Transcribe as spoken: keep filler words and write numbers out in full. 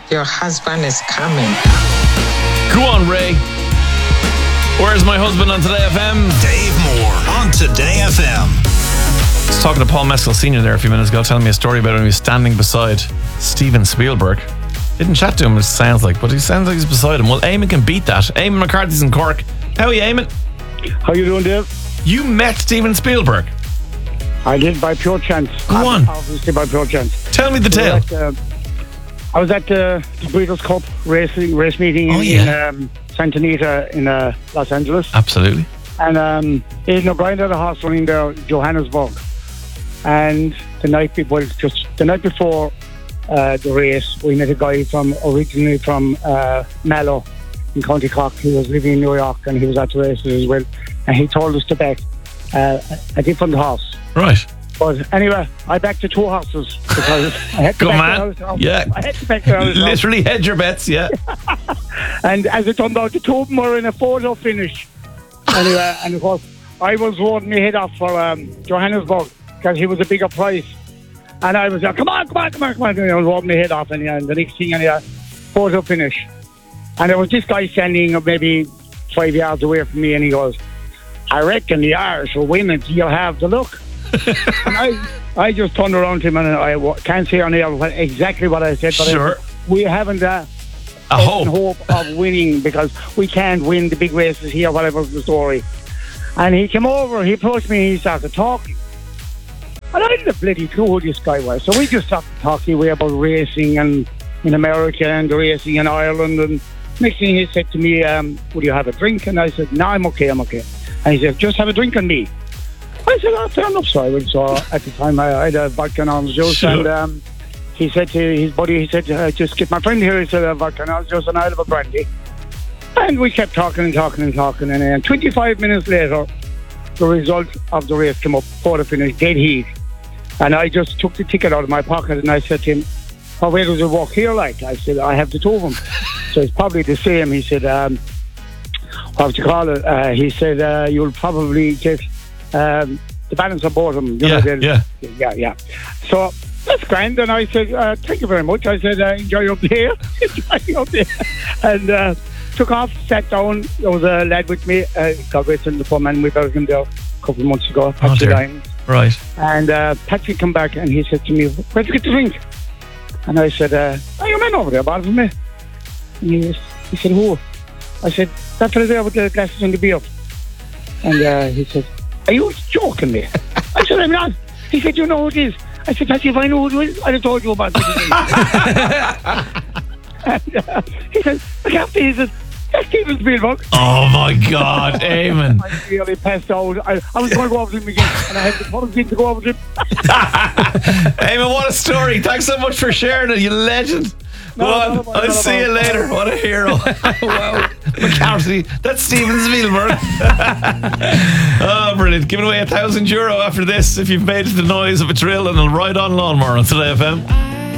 Your husband is coming. Go on, Ray. Where's my husband on Today F M? Dave Moore on Today F M. I was talking to Paul Mescal Senior there a few minutes ago, telling me a story about when he was standing beside Steven Spielberg. Didn't chat to him, it sounds like, but he sounds like he's beside him. Well, Eamon can beat that. Eamon McCarthy's in Cork. How are you, Eamon? How you doing, Dave? You met Steven Spielberg. I did by pure chance. Go on. Obviously by pure chance. Tell me the tale. I was at, uh, I was at uh, the Breeders' Cup racing race meeting Oh, in, yeah. in um, Santa Anita in uh, Los Angeles. Absolutely. And um, Aidan O'Brien had a horse running there, Johannesburg. And the night before, just the night before uh, the race, we met a guy from originally from uh, Mallow in County Cork. He was living in New York and he was at the races as well. And he told us to back uh, a different horse. Right. But anyway, I backed the two horses because I had to Good back man. the horse. Yeah. I had to back the horse. Literally hedge your bets, yeah. And as it turned out, the two of them were in a photo finish. Anyway, and of course, I was holding my head off for um, Johannesburg because he was a bigger price. And I was like, come on, come on, come on, come on. And I was holding my head off, and, and the next thing, anyway, photo finish. And there was this guy standing maybe five yards away from me, and he goes, I reckon the Irish will win it. You'll have the look. And I, I just turned around to him, and I w- can't say on air what, exactly what I said, but Sure. I said, we haven't uh, A hope. hope of winning because we can't win the big races here, whatever's the story. And he came over, he approached me, and he started talking. And I didn't have a bloody clue who this guy was. So we just started talking away about racing and in America and racing in Ireland. And next thing he said to me, um, would you have a drink? And I said, no, I'm okay, I'm okay. And he said, just have a drink on me. I said, oh, fair enough. So I went, so at the time I, I had a vodka and orange juice. Sure. And um, he said to his buddy, he said, uh, just get my friend here. He said, a vodka and orange juice and I'll have a brandy. And we kept talking and talking and talking. And then twenty-five minutes later, the result of the race came up for the finish, dead heat. And I just took the ticket out of my pocket and I said to him, oh, where does it walk here like? I said, I have the two of them. So it's probably the same. He said, um, what do you call it? Uh, he said, uh, you'll probably get um, the balance of both of them. You Yeah, know, yeah. Yeah, yeah. So that's grand. And I said, uh, thank you very much. I said, uh, enjoy up there. enjoy up there. And uh, took off, sat down. There was a lad with me. Uh, God rest him, the poor man. We buried him there a couple of months ago. Oh, dear. Diamond. Right. And uh, Patrick came back and he said to me, where'd you get the drink? And I said, uh, oh, your man over there bought it for me. And he, was, he said, who? I said, that fella there with the glasses and the beard. And uh, he said, are you joking me? I said, I'm not. He said, you know who it is? I said, that's if I know who it is, I'd have told you about it. And uh, he said, look after, he said, that's Steven Spielberg. Oh my God, Eamon. I nearly passed out. I, I was going to go over to him again, and I had the fucking thing to go over to him. Eamon, what a story. Thanks so much for sharing it, you legend. No, Go on, no, no, I'll no, see no. you later. What a hero. Wow. McCarthy, that's Steven Spielberg. Oh, brilliant. Giving away a thousand euro after this if you've made the noise of a drill and a ride on lawnmower on Today F M.